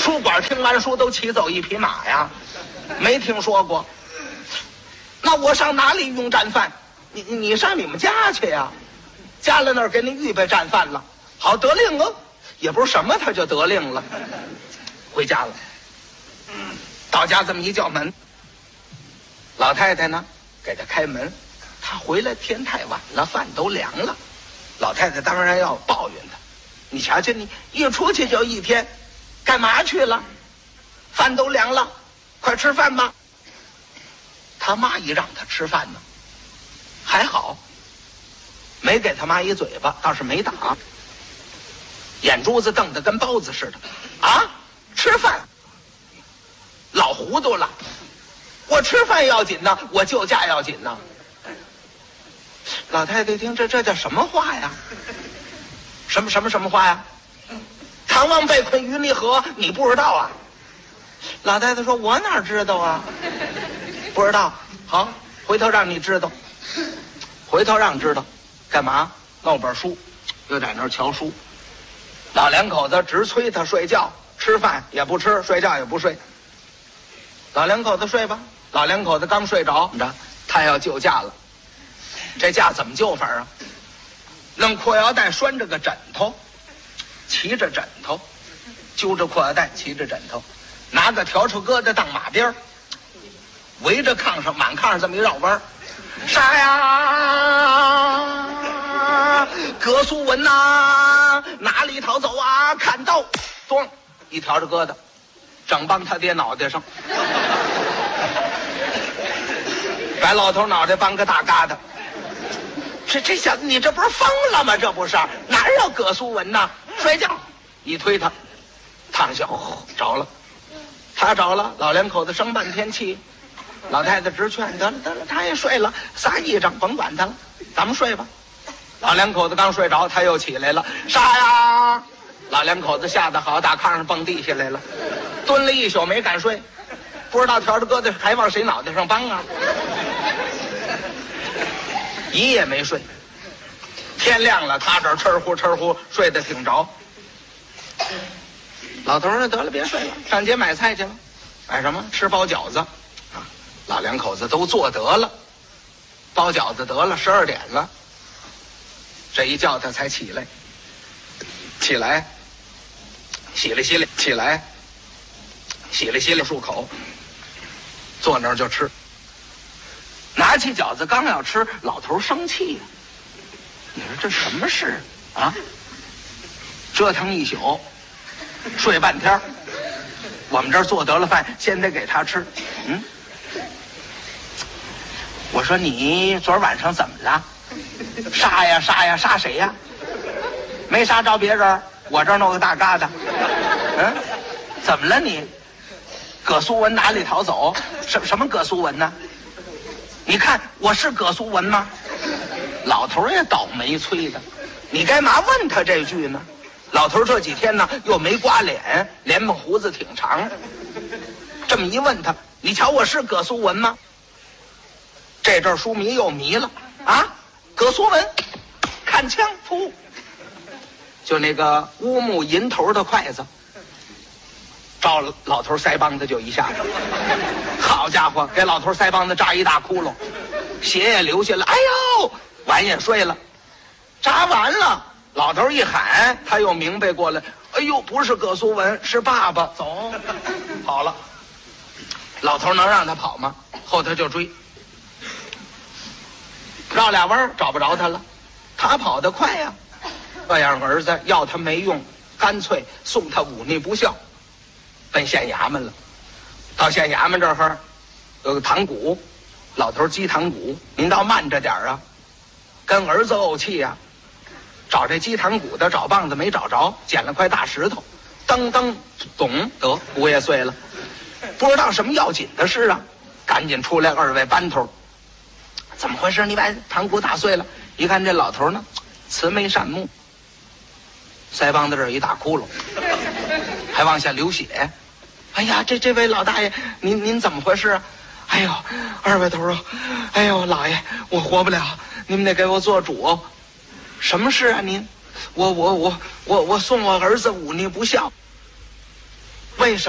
书馆听完书都骑走一匹马呀，没听说过。那我上哪里用战饭？你上你们家去呀，家里那儿给你预备战饭了，好得令了，也不是什么他就得令了，回家了。到家这么一叫门，老太太呢给他开门，他回来天太晚了，饭都凉了。老太太当然要抱怨他，你瞧瞧你一出去就一天，干嘛去了？饭都凉了，快吃饭吧。他妈一让他吃饭呢，还好没给他妈一嘴巴，倒是没打，眼珠子瞪得跟包子似的。啊，吃饭老糊涂了，我吃饭要紧呢，我救驾要紧呢。老太太听这叫什么话呀？什么话呀？唐王被困于泥河，你不知道啊？老太太说：“我哪知道啊？不知道。好，回头让你知道。回头让知道，干嘛？弄本书，又在那儿瞧书。老两口子直催他睡觉，吃饭也不吃，睡觉也不睡。老两口子睡吧。老两口子刚睡着，他要救驾了。这架怎么救法啊？弄裤腰带拴着个枕头，骑着枕头，揪着裤腰带骑着枕头，拿个笤帚疙瘩当马鞭，围着炕上满炕上这么一绕弯。杀呀，葛苏文呐，哪里逃走啊？看到，咚，一笤帚疙瘩，整帮他爹脑袋上，白老头脑袋帮个大疙瘩。这小子，你这不是疯了吗？这不是哪有葛苏文呐？睡觉，一推他，烫下着了，他着了，老两口子生半天气。老太太直劝，得了，他也睡了，撒衣裳，甭管他了，咱们睡吧。老两口子刚睡着，他又起来了，杀呀！老两口子吓得好，大炕上蹦地下来了，蹲了一宿没敢睡，不知道笤帚疙瘩还往谁脑袋上帮啊。一夜没睡，天亮了，他这儿吃呼吃呼睡得挺着。老头儿得了，别睡了，上街买菜去了。买什么？吃包饺子啊！老两口子都做得了，包饺子得了，12点了。这一叫他才起来，起来，洗了洗了，起来，洗了洗了，漱口，坐那儿就吃。拿起饺子刚要吃，老头生气呀！你说这什么事啊？折腾一宿，睡半天，我们这儿做得了饭，先得给他吃。我说你昨儿晚上怎么了？杀呀杀呀杀谁呀？没杀着别人，我这儿弄个大疙瘩。怎么了你？葛苏文哪里逃走？什么葛苏文呢？你看我是葛苏文吗？老头也倒霉催的，你该嘛问他这句呢？老头这几天呢又没刮脸，连毛胡子挺长，这么一问他，你瞧我是葛苏文吗？这阵书迷又迷了啊！葛苏文，看枪，噗，就那个乌木银头的筷子，照老头腮帮子就一下子，好家伙，给老头腮帮子扎一大窟窿，血也流下来，哎呦，碗也碎了，扎完了，老头一喊，他又明白过来，哎呦，不是葛苏文，是爸爸，走，跑了。老头能让他跑吗？后头就追，绕俩弯找不着他了，他跑得快呀。这样儿子要他没用，干脆送他忤逆不孝，奔县衙门了。到县衙门这儿有个堂鼓，老头击堂鼓，您倒慢着点啊，跟儿子怄气呀。找这击堂鼓的找棒子没找着，捡了块大石头，噔噔咚，得鼓也碎了。不知道什么要紧的事啊，赶紧出来2位班头，怎么回事？你把堂鼓打碎了。一看这老头呢，慈眉善目，腮帮子这儿一大窟窿，还往下流血。哎呀，这位老大爷，您怎么回事啊？哎呦，2位头啊，哎呦，老爷，我活不了，你们得给我做主。什么事啊您？我送我儿子忤逆不孝。 为什么？